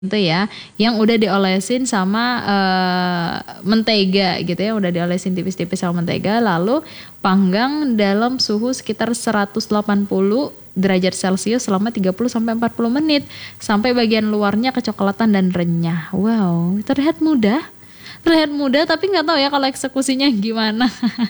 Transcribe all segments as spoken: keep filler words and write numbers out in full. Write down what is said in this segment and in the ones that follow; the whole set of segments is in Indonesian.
itu ya, yang udah diolesin sama uh, mentega gitu ya, udah diolesin tipis-tipis sama mentega, lalu panggang dalam suhu sekitar seratus delapan puluh derajat Celcius selama tiga puluh sampai empat puluh menit sampai bagian luarnya kecoklatan dan renyah. Wow, terlihat mudah. Terlihat mudah tapi nggak tahu ya kalau eksekusinya gimana.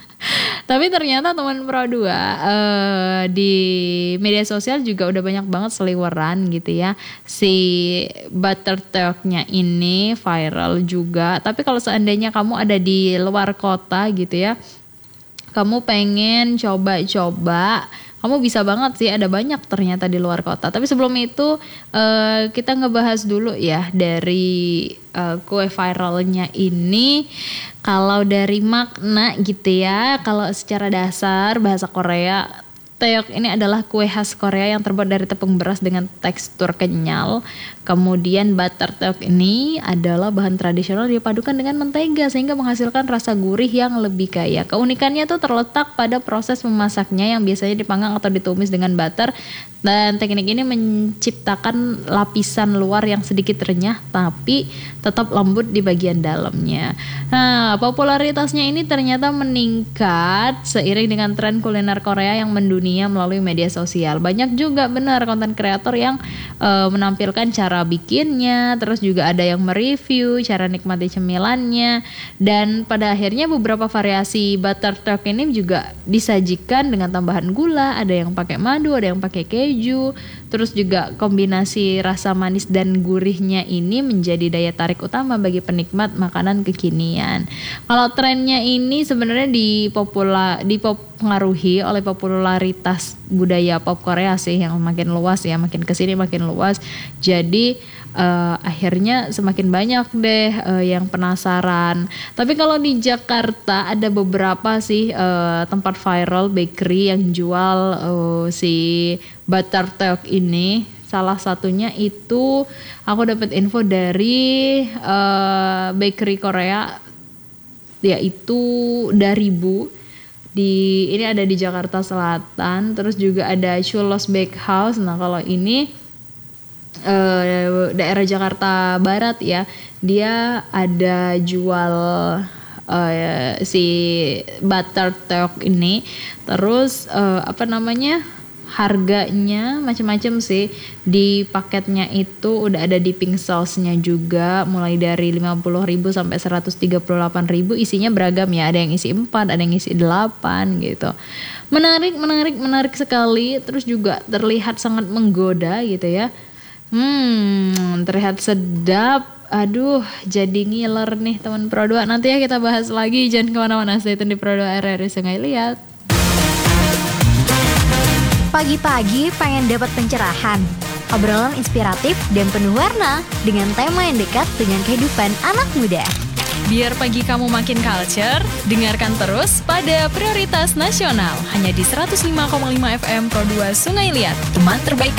Tapi ternyata teman Pro dua uh, di media sosial juga udah banyak banget seliweran gitu ya. Si butter talk-nya ini viral juga. Tapi kalau seandainya kamu ada di luar kota gitu ya, kamu pengen coba-coba, kamu bisa banget sih, ada banyak ternyata di luar kota. Tapi sebelum itu uh, kita ngebahas dulu ya dari uh, kue viralnya ini. Kalau dari makna gitu ya, kalau secara dasar bahasa Korea, taeyok ini adalah kue khas Korea yang terbuat dari tepung beras dengan tekstur kenyal. Kemudian butter taeyok ini adalah bahan tradisional dipadukan dengan mentega sehingga menghasilkan rasa gurih yang lebih kaya. Keunikannya tuh terletak pada proses memasaknya yang biasanya dipanggang atau ditumis dengan butter, dan teknik ini menciptakan lapisan luar yang sedikit renyah tapi tetap lembut di bagian dalamnya. Nah, popularitasnya ini ternyata meningkat seiring dengan tren kuliner Korea yang mendunia melalui media sosial. Banyak juga benar konten kreator yang uh, menampilkan cara bikinnya, terus juga ada yang mereview cara nikmati cemilannya, dan pada akhirnya beberapa variasi butter taeyok ini juga disajikan dengan tambahan gula, ada yang pakai madu, ada yang pakai keju, terus juga kombinasi rasa manis dan gurihnya ini menjadi daya tarik utama bagi penikmat makanan kekinian. Kalau trennya ini sebenarnya dipopula, dipengaruhi oleh popularitas budaya pop Korea sih yang makin luas ya, makin kesini makin luas. Jadi uh, akhirnya semakin banyak deh uh, yang penasaran. Tapi kalau di Jakarta ada beberapa sih uh, tempat viral bakery yang jual uh, si butter taeyok ini. Salah satunya itu aku dapat info dari uh, bakery Korea, yaitu Daribu. Di ini ada di Jakarta Selatan. Terus juga ada Chulos Bakehouse. Nah kalau ini uh, daerah Jakarta Barat ya, dia ada jual uh, si butter taeyok ini. Terus uh, apa namanya, harganya macam-macam sih. Di paketnya itu udah ada dipping sauce-nya juga, mulai dari lima puluh ribu sampai seratus tiga puluh delapan ribu. Isinya beragam ya, ada yang isi empat, ada yang isi delapan gitu. Menarik, menarik, menarik sekali. Terus juga terlihat sangat menggoda gitu ya. Hmm, terlihat sedap. Aduh, jadi ngiler nih teman Pro dua. Nanti ya kita bahas lagi, jangan kemana-mana, stay tune di Pro dua R R I Sungai Liat. Pagi-pagi pengen dapat pencerahan, obrolan inspiratif dan penuh warna dengan tema yang dekat dengan kehidupan anak muda. Biar pagi kamu makin culture, dengarkan terus pada Prioritas Nasional hanya di seratus lima koma lima F M Pro dua Sungai Liat, teman terbaik